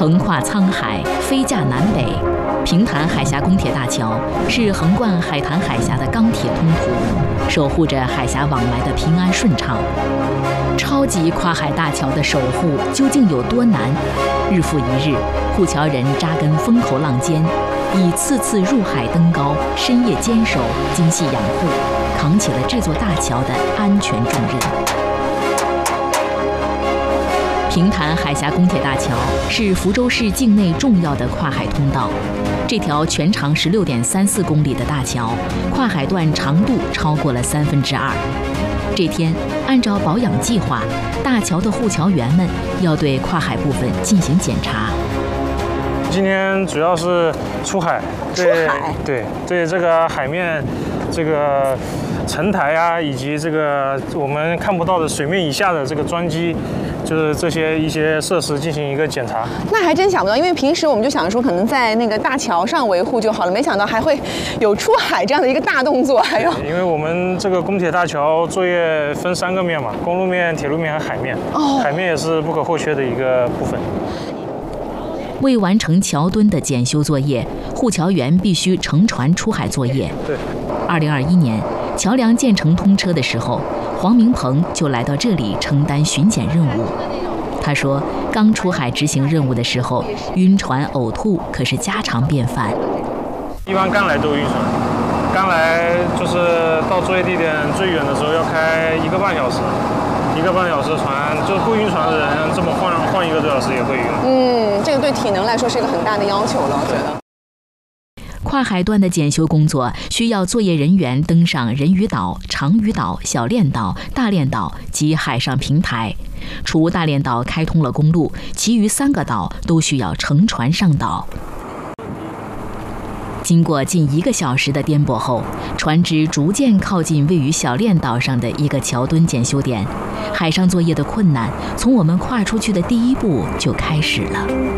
横跨沧海，飞架南北。平潭海峡公铁大桥是横贯海坛海峡的钢铁通途，守护着海峡往来的平安顺畅。超级跨海大桥的守护究竟有多难？日复一日，护桥人扎根风口浪尖，以次次入海登高、深夜坚守、精细养护，扛起了这座大桥的安全重任。平潭海峡公铁大桥是福州市境内重要的跨海通道。这条全长16.34公里的大桥，跨海段长度超过了2/3。这天，按照保养计划，大桥的护桥员们要对跨海部分进行检查。 今天主要是出海，对这个海面，这个层台啊，以及这个我们看不到的水面以下的这个桩基，就是这些一些设施进行一个检查。 那还真想不到，因为平时我们就想说可能在那个大桥上维护就好了，没想到还会有出海这样的一个大动作。还有， 因为我们这个公铁大桥作业分3个面嘛，公路面、铁路面和海面。海面也是不可或缺的一个部分。 为完成桥墩的检修作业，护桥员必须乘船出海作业。 对。 2021年，桥梁建成通车的时候，黄明鹏就来到这里承担巡检任务。他说，刚出海执行任务的时候，晕船呕吐可是家常便饭。 一般刚来都晕船，刚来就是到作业地点最远的时候要开1个半小时。1个半小时的船，就不晕船的人这么换1个多小时也会晕。 这个对体能来说是一个很大的要求了，我觉得。 跨海段的检修工作需要作业人员登上人鱼岛、长屿岛、小练岛、大练岛及海上平台。除大练岛开通了公路，其余3个岛都需要乘船上岛。经过近1个小时的颠簸后，船只逐渐靠近位于小练岛上的一个桥墩检修点。海上作业的困难从我们跨出去的第一步就开始了。